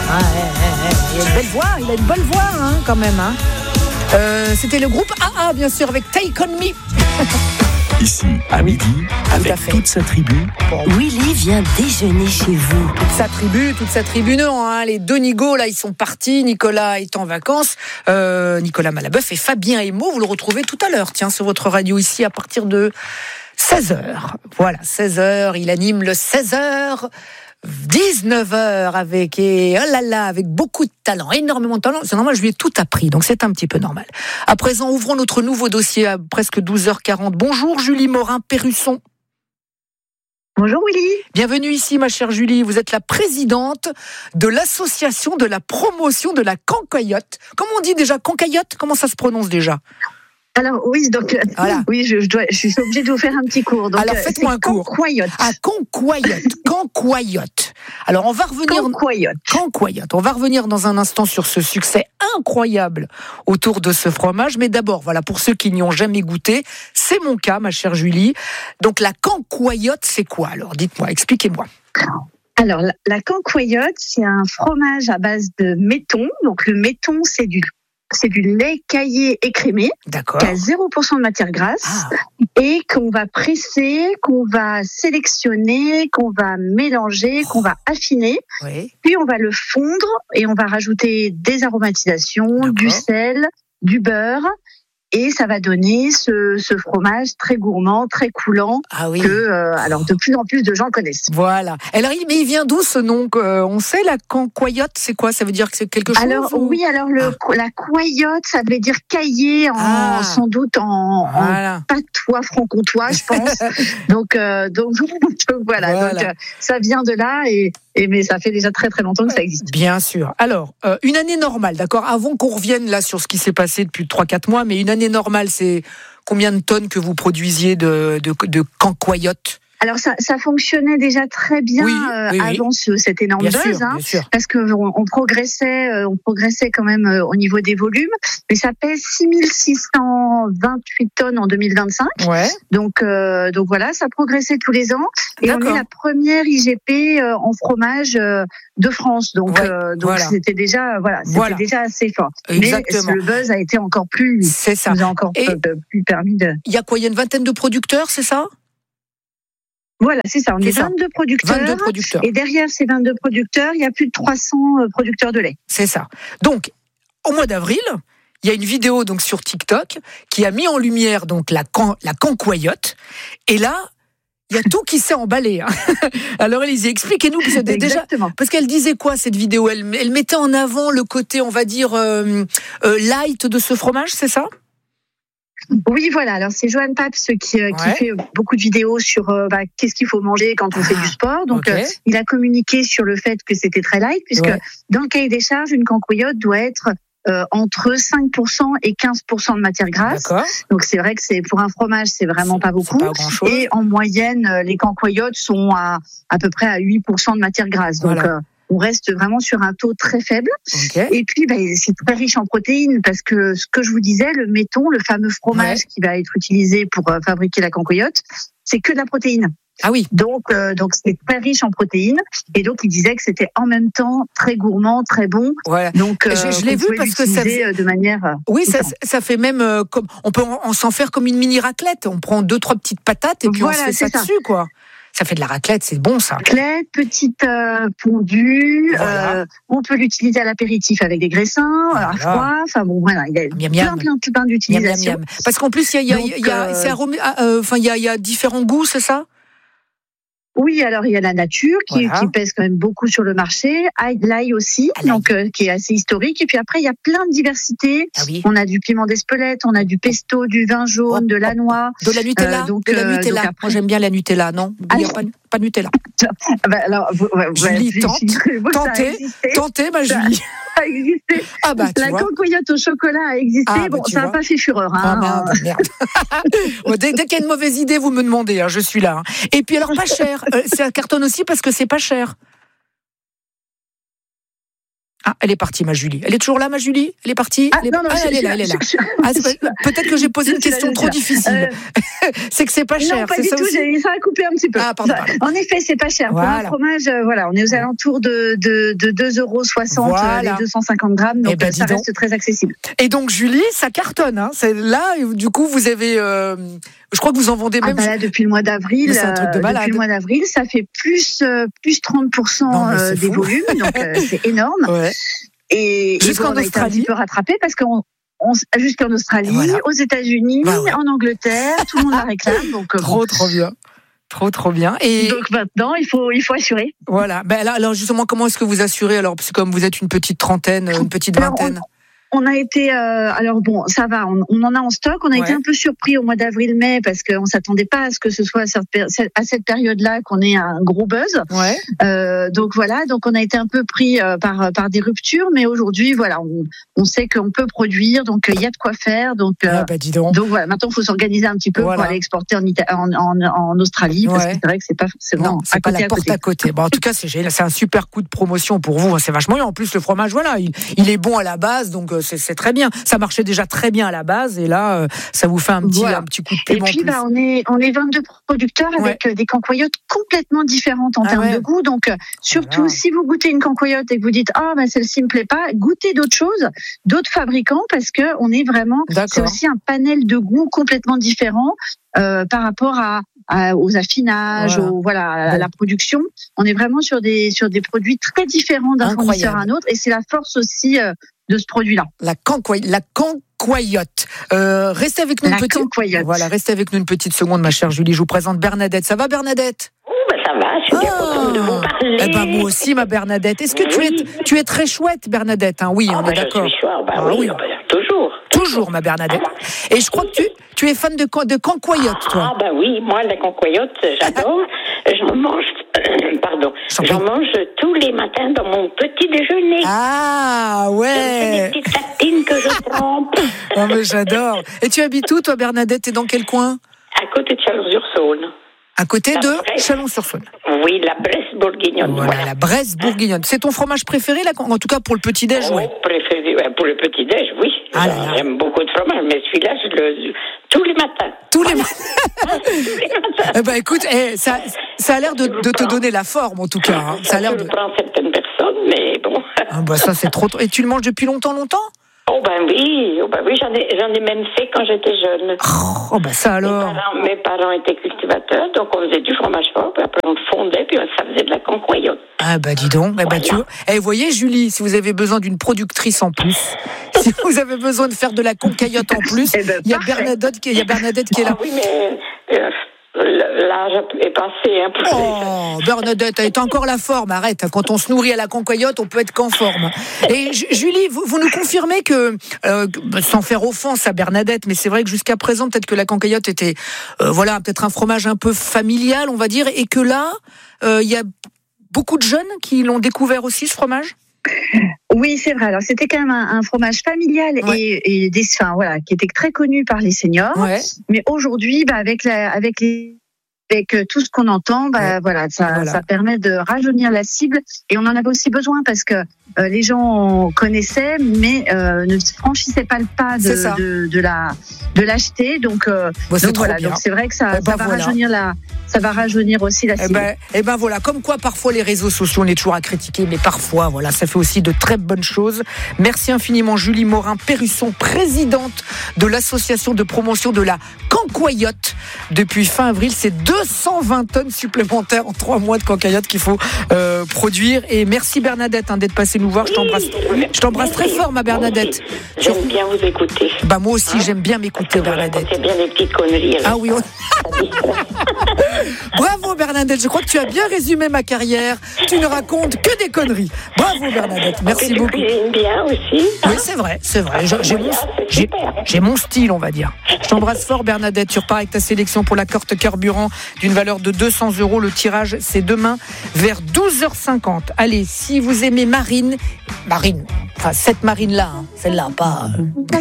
Il a une bonne voix, quand même. C'était le groupe AA, bien sûr, avec Take On Me. Ici, à midi, avec toute sa tribu. Willy vient déjeuner chez vous. Toute sa tribu, non. Les deux Nigauds, là, ils sont partis. Nicolas est en vacances. Nicolas Malabeuf et Fabien Emo, vous le retrouvez tout à l'heure, sur votre radio ici, à partir de 16h. Voilà, 16h, il anime le 16h. 19h avec beaucoup de talent, énormément de talent. C'est normal, je lui ai tout appris, donc c'est un petit peu normal. À présent, ouvrons notre nouveau dossier à presque 12h40. Bonjour Julie Morin-Perrusson. Bonjour Willy. Bienvenue ici ma chère Julie, vous êtes la présidente de l'association de la promotion de la cancoyote. Comment on dit déjà cancoyote? Comment ça se prononce déjà? Alors oui, donc voilà. Oui, je suis obligée de vous faire un petit cours. Donc, alors faites-moi un cours. Cancoyote. Cancoyote. Alors on va revenir. Cancoyote. On va revenir dans un instant sur ce succès incroyable autour de ce fromage. Mais d'abord, voilà, pour ceux qui n'y ont jamais goûté, c'est mon cas, ma chère Julie. Donc la cancoyote, c'est quoi? Alors dites-moi, expliquez-moi. Alors la cancoyote, c'est un fromage à base de maiton. Donc le maiton, c'est du lait caillé écrémé, d'accord, qui a 0% de matière grasse, et qu'on va presser, qu'on va sélectionner, qu'on va mélanger, qu'on va affiner, puis on va le fondre et on va rajouter des aromatisations, du sel, du beurre, et ça va donner ce fromage très gourmand, très coulant, que alors de plus en plus de gens connaissent. Voilà. Alors, mais il vient d'où ce nom? On sait, la cancoyote, c'est quoi? Ça veut dire que c'est quelque chose? Alors oui, la coyote, ça veut dire caillé sans doute en patois franc-comtois, je pense. donc voilà. Donc ça vient de là mais ça fait déjà très très longtemps que ça existe. Bien sûr. Alors, une année normale, d'accord? Avant qu'on revienne là sur ce qui s'est passé depuis 3-4 mois, mais une année normale, c'est combien de tonnes que vous produisiez de cancoyote? Alors ça fonctionnait déjà très bien avant cette énorme buzz, parce que on progressait quand même au niveau des volumes, mais ça pèse 6628 tonnes en 2025. Donc voilà, ça progressait tous les ans et on est la première IGP en fromage de France. Donc c'était déjà déjà assez fort. Exactement. Mais le buzz a été encore plus, c'est ça. Nous a encore plus permis de. Il y a quoi? Il y a une vingtaine de producteurs, c'est ça? Voilà, c'est ça. On est 22 producteurs. Et derrière ces 22 producteurs, il y a plus de 300 producteurs de lait. C'est ça. Donc, au mois d'avril, il y a une vidéo donc sur TikTok qui a mis en lumière donc la cancoyote. Et là, il y a tout qui s'est emballé. Alors, Élisée, expliquez-nous parce qu'elle disait quoi cette vidéo? Elle mettait en avant le côté, on va dire, light de ce fromage, c'est ça? Oui, voilà. Alors c'est Johan Paps qui fait beaucoup de vidéos sur qu'est-ce qu'il faut manger quand on fait du sport. Donc il a communiqué sur le fait que c'était très light, puisque dans le cahier des charges, une cancoyote doit être entre 5% et 15% de matière grasse. D'accord. Donc c'est vrai que pour un fromage, c'est vraiment pas beaucoup. Pas et en moyenne, les cancoyotes sont à peu près à 8% de matière grasse. Donc on reste vraiment sur un taux très faible. Et puis, c'est très riche en protéines parce que ce que je vous disais, le maiton, le fameux fromage qui va être utilisé pour fabriquer la cancoyote, c'est que de la protéine. Ah oui. Donc c'est très riche en protéines. Et donc, il disait que c'était en même temps très gourmand, très bon. Voilà. Donc, je l'ai vu parce que ça de manière. Oui, ça fait même comme on peut s'en faire comme une mini raclette. On prend 2-3 petites patates et puis on se fait ça dessus, quoi. Ça fait de la raclette, c'est bon ça. Raclette, petite fondue. On peut l'utiliser à l'apéritif avec des graissins, à froid. Enfin bon, voilà, il y a plein d'utilisations. Parce qu'en plus, il y a différents goûts, c'est ça? Oui, alors il y a la nature qui pèse quand même beaucoup sur le marché, l'ail aussi, donc qui est assez historique. Et puis après, il y a plein de diversités. On a du piment d'Espelette, on a du pesto, du vin jaune, de la noix, de la Nutella. De la Nutella. Après... Moi, j'aime bien la Nutella, non? Il n'y a pas de Nutella. Alors, Julie, tentez, ma Julie. A existé. La cancoyote au chocolat a existé. Ça n'a pas fait fureur. Merde. Dès qu'il y a une mauvaise idée, vous me demandez. Je suis là. Et puis alors, pas cher. Ça cartonne aussi parce que c'est pas cher. Ah, elle est partie, ma Julie. Elle est toujours là, ma Julie? Elle est partie? Elle est là. Peut-être que j'ai posé une question trop difficile. C'est que c'est pas cher. Non, pas du tout. Ça a coupé un petit peu. Ah, pardon. En effet, c'est pas cher. Pour un fromage, on est aux alentours de 2,60 €, les 250 grammes. Donc, ça reste très accessible. Et donc, Julie, ça cartonne, hein. C'est là, du coup, vous avez, je crois que vous en vendez même. Là, depuis le mois d'avril. C'est un truc de malade. Depuis le mois d'avril, ça fait plus 30% des volumes. Donc, c'est énorme. Ouais. Et on a été un petit peu rattrapé parce qu'on jusqu'en Australie, aux États-Unis, en Angleterre, tout le monde la réclame. Donc, trop bien. Trop bien. Et donc maintenant, il faut assurer. Voilà. Alors justement, comment est-ce que vous assurez? Alors, parce que comme vous êtes une petite trentaine, une petite vingtaine. On a été, alors bon, ça va, on en a en stock. On a été un peu surpris au mois d'avril-mai parce qu'on s'attendait pas à ce que ce soit à cette période-là qu'on ait un gros buzz. Donc voilà, donc on a été un peu pris par des ruptures, mais aujourd'hui, voilà, on sait qu'on peut produire, donc il y a de quoi faire. Donc, dis donc. Donc voilà, maintenant il faut s'organiser un petit peu pour aller exporter en Australie, parce que c'est vrai que c'est pas forcément c'est pas la porte à côté. Bon, en tout cas, c'est génial, c'est un super coup de promotion pour vous. C'est vachement bien. En plus, le fromage, voilà, il est bon à la base, donc. C'est très bien. Ça marchait déjà très bien à la base et là, ça vous fait un petit coup de piment. Et puis, on est 22 producteurs avec des cancoyotes complètement différentes en termes de goût. Donc, surtout, si vous goûtez une cancoyote et que vous dites, celle-ci me plaît pas, goûtez d'autres choses, d'autres fabricants, parce que on est vraiment, c'est aussi un panel de goûts complètement différent, par rapport aux affinages, à la production. On est vraiment sur des produits très différents d'un fournisseur à un autre et c'est la force aussi, de ce produit-là. La cancoyote. Restez avec nous restez avec nous une petite seconde, ma chère Julie. Je vous présente Bernadette. Ça va, Bernadette? Ça va, je suis bien contente de vous parler. Moi aussi, ma Bernadette. Est-ce que tu es très chouette, Bernadette? Oui, on est d'accord. Je suis chouette, toujours. Toujours, ma Bernadette. Et je crois que tu es fan de cancoyote, toi. Oui, moi, la cancoyote, j'adore. J'en mange tous les matins dans mon petit déjeuner. Ah, ouais. Des petites tartines que je trempe. Mais j'adore. Et tu habites où, toi, Bernadette? T'es dans quel coin? À côté de Chalon-sur-Saône. À côté de Chalon-sur-Saône. Oui, la Bresse bourguignonne. Voilà, la Bresse bourguignonne. C'est ton fromage préféré, là, en tout cas pour le petit-déj? Préféré, pour le petit-déj, oui. J'aime beaucoup de fromage, mais celui-là, tous les matins. Tous les matins. Écoute, ça a l'air de te donner la forme, en tout cas. Hein. Ça a l'air je prends certaines personnes, mais bon. Ça, c'est trop. Et tu le manges depuis longtemps? Oui, j'en ai même fait quand j'étais jeune. Ça alors. Mes parents étaient cultivateurs, donc on faisait du fromage fort, puis après on le fondait, puis ça faisait de la cancoyote. Dis donc, vous voyez, Julie, si vous avez besoin d'une productrice en plus, si vous avez besoin de faire de la cancoyote en plus, il y a Bernadette qui est là. Oui, mais l'âge est passé un peu. Bernadette, elle est encore la forme, arrête. Quand on se nourrit à la cancoyote, on peut être qu'en forme. Et Julie, vous nous confirmez que, sans faire offense à Bernadette, mais c'est vrai que jusqu'à présent, peut-être que la cancoyote était, peut-être un fromage un peu familial, on va dire, et que là, il y a beaucoup de jeunes qui l'ont découvert aussi, ce fromage? Oui, c'est vrai. Alors, c'était quand même un fromage familial et qui était très connu par les seniors. Mais aujourd'hui, avec tout ce qu'on entend, ça permet de rajeunir la cible. Et on en avait aussi besoin parce que les gens connaissaient, mais ne franchissaient pas le pas de l'acheter. Donc c'est vrai que ça va rajeunir aussi la cible. Comme quoi parfois les réseaux sociaux, on est toujours à critiquer, mais parfois ça fait aussi de très bonnes choses. Merci infiniment Julie Morin-Perrusson, présidente de l'association de promotion de la cancoyote. Depuis fin avril, c'est 220 tonnes supplémentaires en 3 mois de cancoyote qu'il faut produire. Et merci Bernadette d'être passée nous voir. Je t'embrasse très fort, ma Bernadette. J'aime bien vous écouter. Moi aussi, j'aime bien m'écouter, Bernadette. C'est bien des petites conneries. Oui. Bravo, Bernadette. Je crois que tu as bien résumé ma carrière. Tu ne racontes que des conneries. Bravo, Bernadette. Merci beaucoup. Tu cuisines bien aussi. Oui, c'est vrai. J'ai mon style, on va dire. Je t'embrasse fort, Bernadette. Tu repars avec ta sélection pour la carte carburant d'une valeur de 200 €. Le tirage, c'est demain vers 12h50. Allez, si vous aimez Marine, cette Marine-là, celle-là, pas...